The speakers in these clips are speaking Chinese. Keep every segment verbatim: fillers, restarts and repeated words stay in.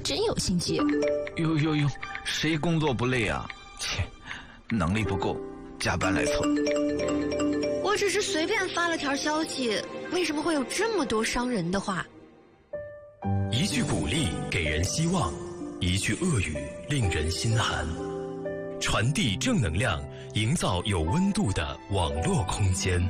真有心机。 呦呦呦，谁工作不累啊？切，能力不够，加班来凑。 我只是随便发了条消息，为什么会有这么多伤人的话？ 一句鼓励给人希望，一句恶语令人心寒。传递正能量，营造有温度的网络空间。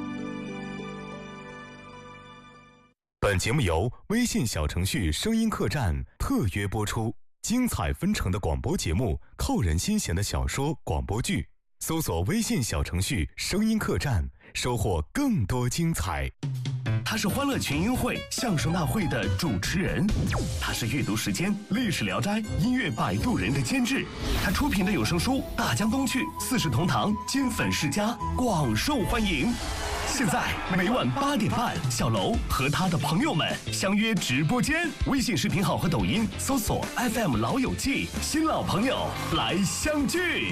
本节目由微信小程序声音客栈特约播出，精彩纷呈的广播节目，扣人心弦的小说广播剧，搜索微信小程序声音客栈，收获更多精彩。 他是欢乐群英会相声大会的主持人，他是阅读时间历史聊斋音乐摆渡人的监制，他出品的有声书《大江东去》四世同堂金粉世家广受欢迎。现在每晚八点半，小楼和他的朋友们相约直播间，微信视频号和抖音搜索 F M 老友记，新老朋友来相聚。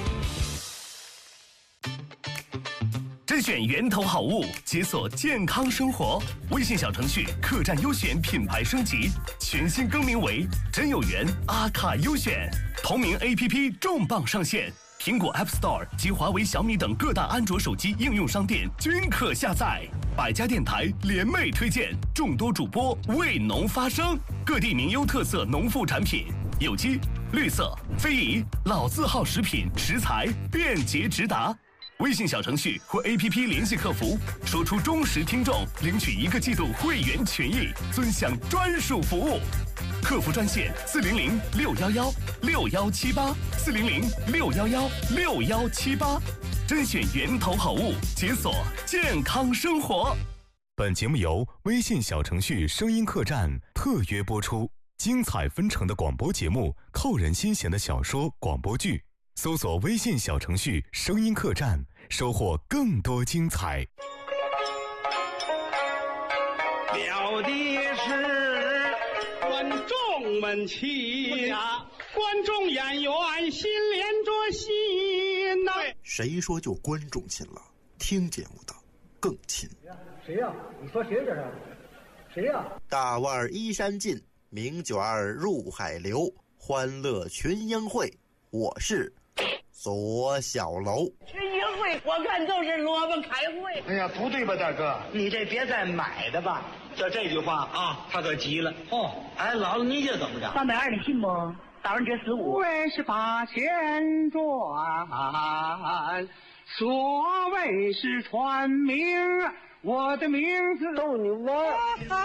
甄选源头好物，解锁健康生活。微信小程序客栈优选品牌升级，全新更名为真有缘阿卡优选。同名 A P P 重磅上线，苹果 App Store 及华为、小米等各大安卓手机应用商店均可下载。百家电台联袂推荐，众多主播为农发声，各地名优特色农副产品，有机、绿色、非遗、老字号食品食材便捷直达。微信小程序或 A P P 联系客服，说出忠实听众，领取一个季度会员权益，尊享专属服务。客服专线四零零六幺幺六幺七八四零零六幺幺六幺七八，甄选源头好物，解锁健康生活。 本节目由微信小程序声音客栈特约播出，精彩纷呈的广播节目，扣人心弦的小说广播剧。搜索微信小程序声音客栈，收获更多精彩。 了的是观众们齐呀，观众演员心连着心呐、啊。 谁说就观众亲了？听节目的更亲。 谁呀、啊？你说谁这是？谁呀、啊？ 大腕依山尽，名卷入海流，欢乐群英会，我是左小楼。 群英会我看都是萝卜开会。 哎呀，不对吧，大哥？ 你这别再买的吧。 就这句话啊，他可急了。哦，哎，姥姥你这怎么着？ 三百二的信不？打完折十五。 为是八千转，所谓是传名，我的名字逗你玩。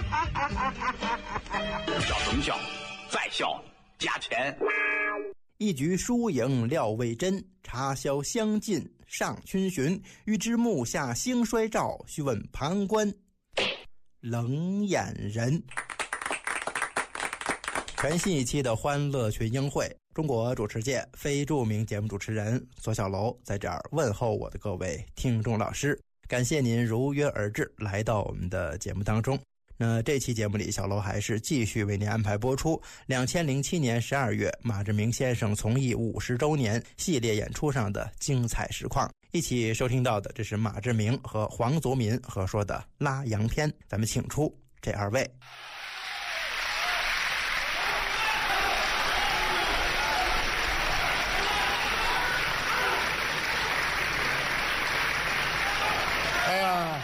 笑什么笑？再笑加钱。 一局输赢料未真，茶消相近上群寻。欲知幕下兴衰照，须问旁观冷眼人。全新一期的欢乐群英会，中国主持界非著名节目主持人左小楼在这儿问候我的各位听众老师，感谢您如约而至来到我们的节目当中。那这期节目里，小楼还是继续为您安排播出两千零七年十二月马志明先生从艺五十周年系列演出上的精彩实况。一起收听到的，这是马志明和黄祖民合说的拉洋片，咱们请出这二位。 哎呀，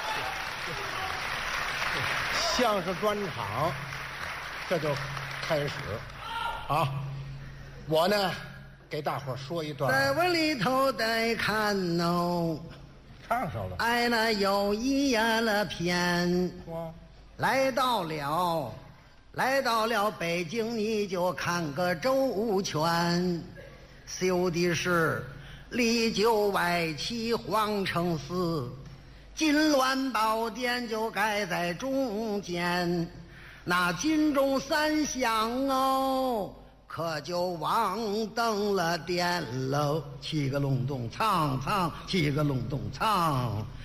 相声专场这就开始啊！我呢给大伙儿说一段， 在文里头得看哦， 唱上了。 哎，那有一呀了篇，来到了，来到了北京，你就看个周全，修的是历久外戚皇城寺。金銮宝殿就盖在中间，那金钟三响哦，可就王登了殿喽。七个隆咚唱唱，七个隆咚唱，